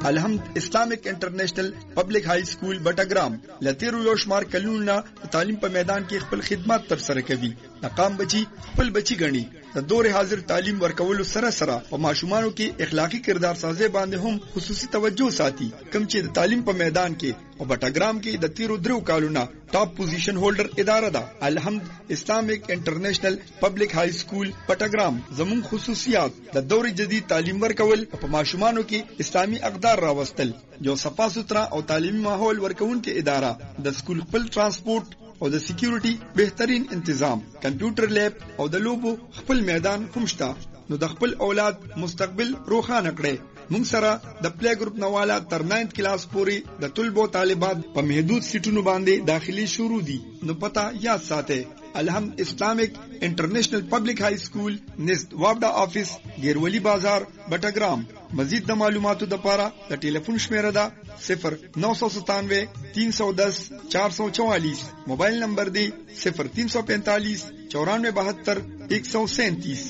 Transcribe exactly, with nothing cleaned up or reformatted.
الحمد اسلامیک انټرنیشنل پبلک های سکول بټګرام لتیرو یو شمار کلونه تعلیم په میدان کې خپل خدمات تر سره کوي. ناکام بچي خپل بچي غني د دور حاضر تعلیم ورکولو سره سره په ماشومانو کې اخلاقی کردار سازي باندې هم خصوصي توجه ساتي. کوم چې د تعلیم په میدان کې په بټګرام کې د تیرو درو کالونه ټاپ پوزیشن هولډر اداره ده. الحمد اسلامیک انټرنیشنل پبلک های سکول بټګرام زمون خصوصیات د دور جدید تعلیم ورکول په ماشومانو کې اسلامي اقدار راوستل، یو صفا سوترا او تعلیمي ماحول ورکوونکې اداره، د سکول خپل ترانسپورت او د سکیورټي بهترین تنظیم، کمپیوټر لیب او د لوبو خپل میدان هم شته. نو د خپل اولاد مستقبل روښانه کړئ. موږ سره د پلی ګروپ نواله تر ناینث کلاس پورې د طلبو طالبات په محدود سیټونو باندې داخلي شروع دي. نو پتا یاد ساتئ، الحمد اسلامیک انټرنیشنل پبلک های سکول نزد وابډا آفیس ګیرولی بازار بټګرام. مزید د معلوماتو د پاره د ټلیفون شمیره ده صفر نو سو ستانوے تین سو دس چار سو چوالیس. موبایل نمبر دی صفر تین سو پینتالیس چورانوے بہتر ایک سو سینتیس.